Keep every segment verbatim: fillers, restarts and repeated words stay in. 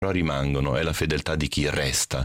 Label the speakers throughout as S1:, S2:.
S1: però rimangono, è la fedeltà di chi resta.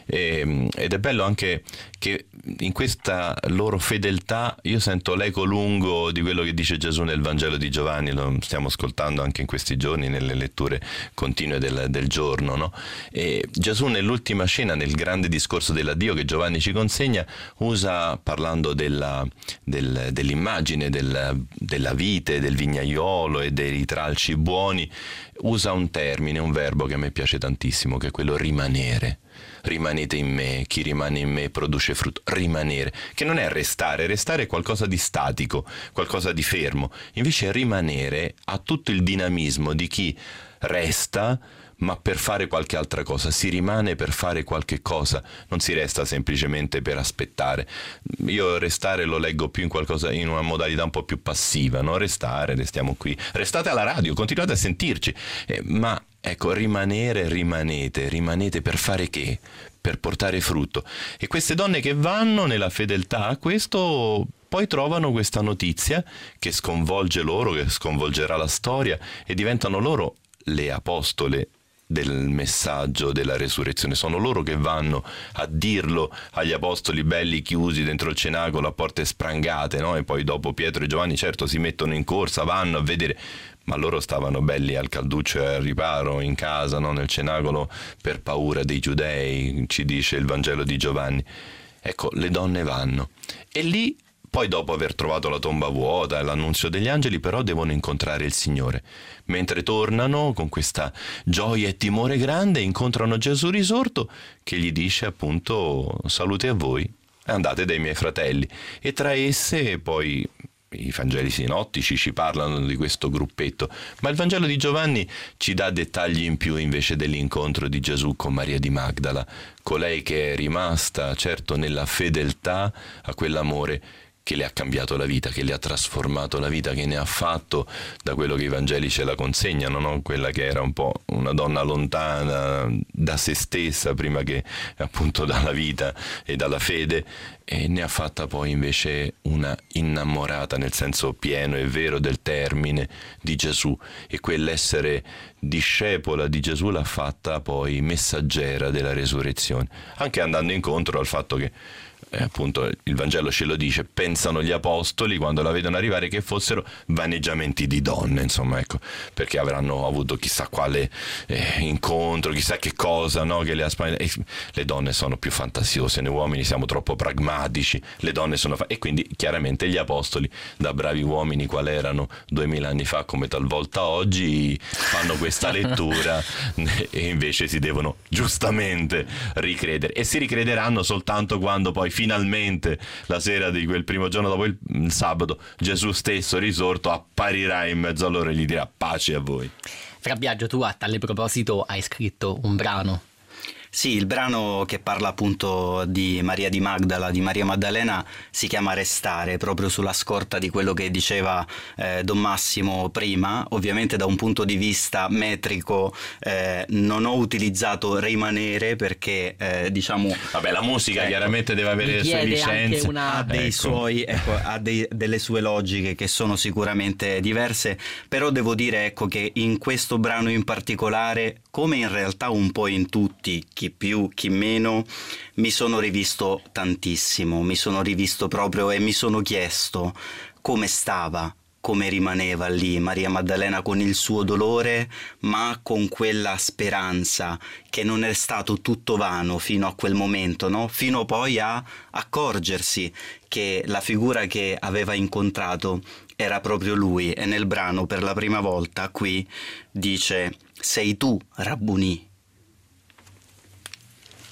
S1: E, ed è bello anche che in questa loro fedeltà io sento l'eco lungo di quello che dice Gesù nel Vangelo di Giovanni, lo stiamo ascoltando anche in questi giorni nelle letture continue del, del giorno, no? E Gesù nell'ultima cena, nel grande discorso dell'addio che Giovanni ci consegna, usa, parlando della, del, dell'immagine del, della vite, del vignaiolo e dei tralci buoni, usa un termine, un verbo che a me piace tantissimo, che è quello rimanere. Rimanete in me, chi rimane in me produce frutto. Rimanere, che non è restare, restare è qualcosa di statico, qualcosa di fermo. Invece rimanere ha tutto il dinamismo di chi resta, ma per fare qualche altra cosa, si rimane per fare qualche cosa, non si resta semplicemente per aspettare. Io restare lo leggo più in qualcosa, in una modalità un po' più passiva, no? Restare, restiamo qui, restate alla radio, continuate a sentirci, eh, ma ecco, rimanere, rimanete, rimanete per fare che? Per portare frutto. E queste donne che vanno nella fedeltà a questo, poi trovano questa notizia che sconvolge loro, che sconvolgerà la storia, e diventano loro le apostole del messaggio della resurrezione. Sono loro che vanno a dirlo agli apostoli belli chiusi dentro il cenacolo a porte sprangate, no? E poi dopo Pietro e Giovanni certo si mettono in corsa, vanno a vedere, ma loro stavano belli al calduccio e al riparo in casa, no? Nel cenacolo, per paura dei giudei, ci dice il Vangelo di Giovanni. Ecco, le donne vanno e lì, poi dopo aver trovato la tomba vuota e l'annunzio degli angeli, però devono incontrare il Signore. Mentre tornano con questa gioia e timore grande, incontrano Gesù risorto che gli dice appunto: salute a voi, andate dai miei fratelli. E tra esse poi i Vangeli sinottici ci parlano di questo gruppetto, ma il Vangelo di Giovanni ci dà dettagli in più invece dell'incontro di Gesù con Maria di Magdala, colei che è rimasta certo nella fedeltà a quell'amore che le ha cambiato la vita, che le ha trasformato la vita, che ne ha fatto, da quello che i Vangeli ce la consegnano, no? Quella che era un po' una donna lontana da se stessa prima che appunto dalla vita e dalla fede, e ne ha fatta poi invece una innamorata nel senso pieno e vero del termine di Gesù, e quell'essere discepola di Gesù l'ha fatta poi messaggera della resurrezione, anche andando incontro al fatto che Eh, appunto il Vangelo ce lo dice, pensano gli apostoli quando la vedono arrivare che fossero vaneggiamenti di donne, insomma, ecco, perché avranno avuto chissà quale eh, incontro, chissà che cosa, no, che le ha spaventato. Le donne sono più fantasiose, noi uomini siamo troppo pragmatici, le donne sono fa- e quindi chiaramente gli apostoli, da bravi uomini qual erano duemila anni fa come talvolta oggi, fanno questa lettura e invece si devono giustamente ricredere, e si ricrederanno soltanto quando poi finalmente la sera di quel primo giorno dopo il, il sabato, Gesù stesso risorto apparirà in mezzo a loro e gli dirà: pace a voi.
S2: Fra Biagio, tu a tale proposito hai scritto un brano.
S3: Sì, il brano che parla appunto di Maria di Magdala, di Maria Maddalena, si chiama Restare, proprio sulla scorta di quello che diceva eh, Don Massimo prima. Ovviamente da un punto di vista metrico eh, non ho utilizzato rimanere perché eh, diciamo...
S1: Vabbè, la musica
S3: ecco,
S1: chiaramente deve avere le sue licenze.
S2: Una...
S3: Ha dei
S1: ecco.
S3: suoi, ecco, ha dei, delle sue logiche che sono sicuramente diverse, però devo dire ecco che in questo brano in particolare, come in realtà un po' in tutti, chi più, chi meno, mi sono rivisto tantissimo, mi sono rivisto proprio e mi sono chiesto come stava, come rimaneva lì Maria Maddalena con il suo dolore, ma con quella speranza che non è stato tutto vano fino a quel momento, no? Fino poi a accorgersi che la figura che aveva incontrato era proprio lui, e nel brano per la prima volta qui dice: sei tu, Rabbunì,